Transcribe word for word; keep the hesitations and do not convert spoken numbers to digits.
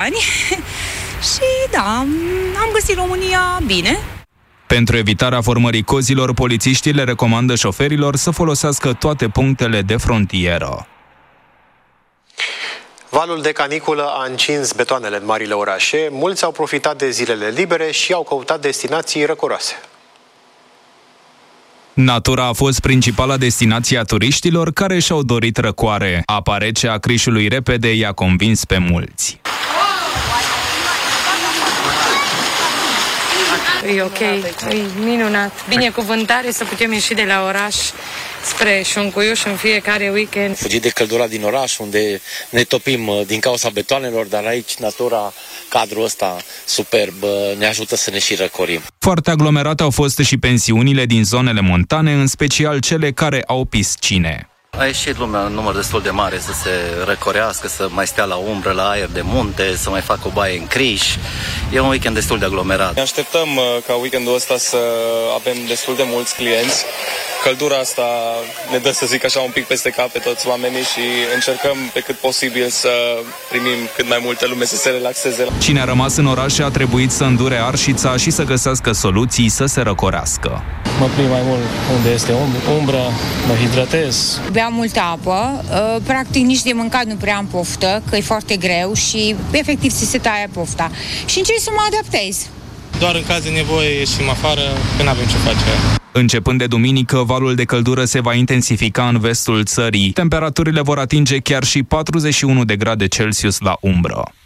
ani și da, am găsit România bine. Pentru evitarea formării cozilor, polițiștii le recomandă șoferilor să folosească toate punctele de frontieră. Valul de caniculă a încins betoanele în marile orașe. Mulți au profitat de zilele libere și au căutat destinații răcoroase. Natura a fost principala destinație a turiștilor care și-au dorit răcoare. Apa rece a Crișului repede i-a convins pe mulți. E ok, e minunat. Binecuvântare să putem ieși de la oraș spre Șuncuiuș în fiecare weekend. Fugit de căldura din oraș, unde ne topim din cauza betoanelor, dar aici natura, cadrul ăsta superb, ne ajută să ne și răcorim. Foarte aglomerate au fost și pensiunile din zonele montane, în special cele care au piscine. A ieșit lumea în număr destul de mare să se răcorească, să mai stea la umbră, la aer de munte, să mai facă o baie în Criș. E un weekend destul de aglomerat. Ne așteptăm ca weekendul ăsta să avem destul de mulți clienți. Căldura asta ne dă, să zic așa, un pic peste cap pe toți oamenii și încercăm pe cât posibil să primim cât mai multă lume să se relaxeze. Cine a rămas în oraș a trebuit să îndure arșița și să găsească soluții să se răcorească. Mă prind mai mult unde este umbră, mă hidratez. Beam multă apă, practic nici de mâncat nu prea am poftă, că e foarte greu și efectiv ți se taie pofta. Și încerc să mă adaptez. Doar în caz de nevoie ieșim afară, că nu avem ce face. Începând de duminică, valul de căldură se va intensifica în vestul țării. Temperaturile vor atinge chiar și patruzeci și unu de grade Celsius la umbră.